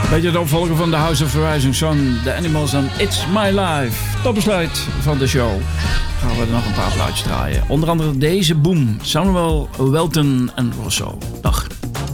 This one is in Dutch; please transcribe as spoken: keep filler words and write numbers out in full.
Beetje het opvolgen van The House of the Rising Sun, The Animals en It's My Life. Tot besluit van de show gaan we er nog een paar plaatjes draaien. Onder andere deze Boom, Samuel Welton en Rosso. Dag.